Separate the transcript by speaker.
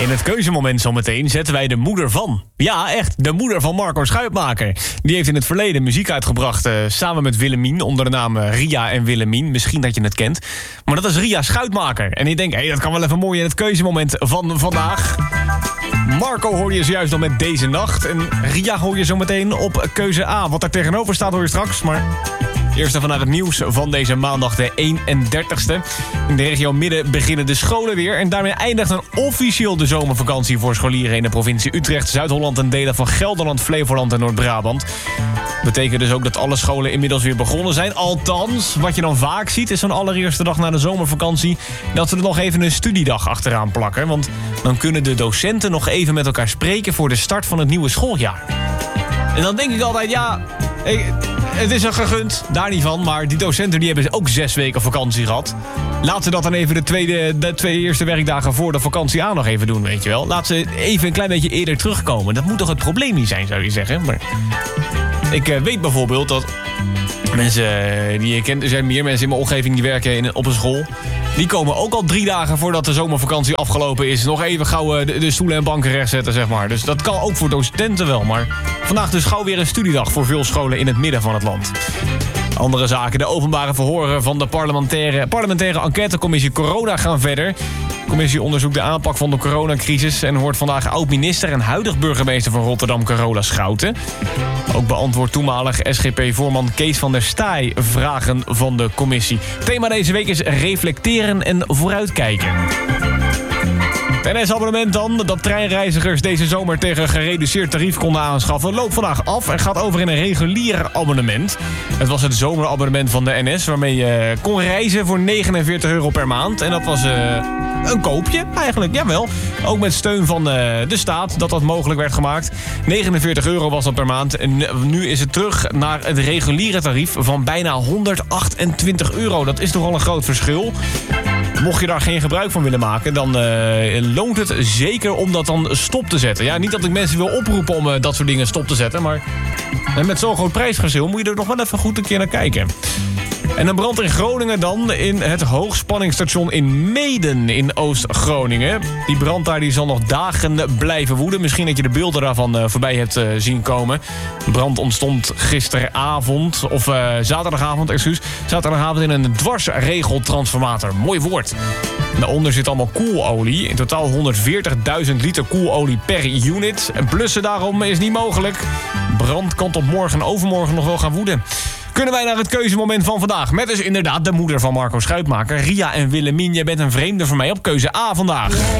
Speaker 1: In het keuzemoment zometeen zetten wij de moeder van. Ja, echt, de moeder van Marco Schuitmaker. Die heeft in het verleden muziek uitgebracht samen met Willemien... onder de naam Ria en Willemien. Misschien dat je het kent. Maar dat is Ria Schuitmaker. En ik denk, dat kan wel even mooi in het keuzemoment van vandaag. Marco hoor je zojuist nog met Deze Nacht. En Ria hoor je zometeen op keuze A. Wat er tegenover staat hoor je straks, maar... Eerst even naar het nieuws van deze maandag de 31ste. In de regio Midden beginnen de scholen weer... en daarmee eindigt dan officieel de zomervakantie voor scholieren... in de provincie Utrecht, Zuid-Holland en delen van Gelderland, Flevoland en Noord-Brabant. Betekent dus ook dat alle scholen inmiddels weer begonnen zijn. Althans, wat je dan vaak ziet is zo'n allereerste dag na de zomervakantie... dat ze er nog even een studiedag achteraan plakken. Want dan kunnen de docenten nog even met elkaar spreken... voor de start van het nieuwe schooljaar. En dan denk ik altijd, het is een gegund, daar niet van. Maar die docenten die hebben ook 6 weken vakantie gehad. Laten ze dat dan even de twee eerste werkdagen voor de vakantie aan nog even doen, weet je wel. Laat ze even een klein beetje eerder terugkomen. Dat moet toch het probleem niet zijn, zou je zeggen. Maar ik weet bijvoorbeeld dat mensen die je kent... Er zijn meer mensen in mijn omgeving die werken op een school. Die komen ook al 3 dagen voordat de zomervakantie afgelopen is... nog even gauw de stoelen en banken rechtzetten, zeg maar. Dus dat kan ook voor docenten wel, maar... vandaag dus gauw weer een studiedag voor veel scholen in het midden van het land. Andere zaken, de openbare verhoren van de parlementaire enquêtecommissie Corona gaan verder. De commissie onderzoekt de aanpak van de coronacrisis... en hoort vandaag oud-minister en huidig burgemeester van Rotterdam Carola Schouten. Ook beantwoordt toenmalig SGP-voorman Kees van der Staaij vragen van de commissie. Thema deze week is reflecteren en vooruitkijken. Het NS-abonnement dan, dat treinreizigers deze zomer tegen gereduceerd tarief konden aanschaffen... loopt vandaag af en gaat over in een regulier abonnement. Het was het zomerabonnement van de NS waarmee je kon reizen voor €49 per maand. En dat was een koopje eigenlijk, jawel. Ook met steun van de staat dat mogelijk werd gemaakt. €49 was dat per maand. En nu is het terug naar het reguliere tarief van bijna €128. Dat is nogal een groot verschil. Mocht je daar geen gebruik van willen maken, dan loont het zeker om dat dan stop te zetten. Ja, niet dat ik mensen wil oproepen om dat soort dingen stop te zetten, maar met zo'n groot prijsverschil moet je er nog wel even goed een keer naar kijken. En een brand in Groningen dan, in het hoogspanningsstation in Meeden in Oost-Groningen. Die brand daar die zal nog dagen blijven woeden. Misschien dat je de beelden daarvan voorbij hebt zien komen. De brand ontstond gisteravond, of zaterdagavond in een dwarsregeltransformator. Mooi woord. Daaronder zit allemaal koelolie. In totaal 140.000 liter koelolie per unit. En blussen daarom is niet mogelijk. Brand kan tot morgen en overmorgen nog wel gaan woeden. Kunnen wij naar het keuzemoment van vandaag. Met dus inderdaad de moeder van Marco Schuitmaker, Ria en Willemien. Jij bent een vreemde voor mij op keuze A vandaag.